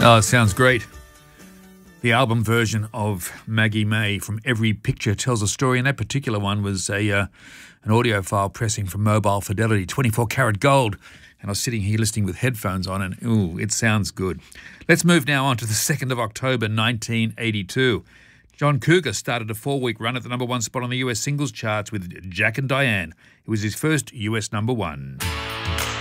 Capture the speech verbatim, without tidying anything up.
Oh, sounds great. The album version of Maggie May from Every Picture Tells a Story, and that particular one was a uh, an audio file pressing from Mobile Fidelity, twenty-four karat gold. And I was sitting here listening with headphones on, and ooh, it sounds good. Let's move now on to the second of October, nineteen eighty-two. John Cougar started a four-week run at the number one spot on the U S singles charts with Jack and Diane. It was his first U S number one.